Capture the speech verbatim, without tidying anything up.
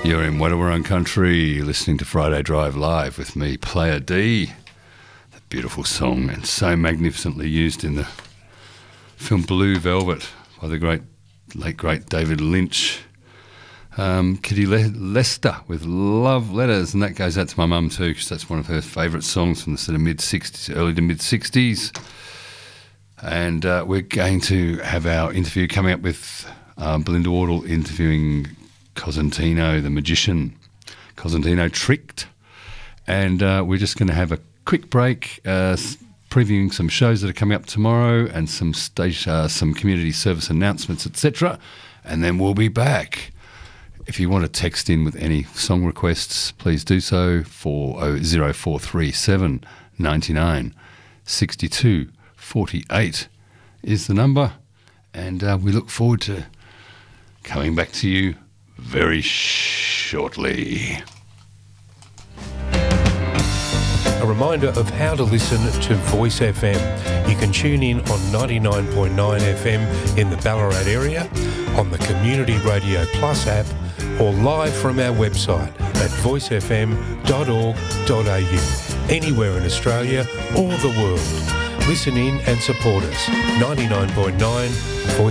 You're in Wadawurrung Country, listening to Friday Drive Live with me, Player D. That beautiful song, and so magnificently used in the film Blue Velvet by the great, late great David Lynch. Um, Kitty Le- Lester with Love Letters, and that goes out to my mum too, because that's one of her favourite songs from the sort of mid-sixties, early to mid-sixties. And uh, we're going to have our interview coming up with um, Belinda Wardle interviewing Cosentino, the magician. Cosentino Tricked. And uh, we're just going to have a quick break, uh, previewing some shows that are coming up tomorrow and some stage, uh, some community service announcements, et cetera. And then we'll be back. If you want to text in with any song requests, please do so for oh four three seven, nine nine, six two, four eight is the number. And uh, we look forward to coming back to you very shortly. A reminder of how to listen to Voice F M. You can tune in on ninety-nine point nine F M in the Ballarat area, on the Community Radio Plus app, or live from our website at voice f m dot org dot a u, anywhere in Australia or the world. Listen in and support us. ninety-nine point nine Voice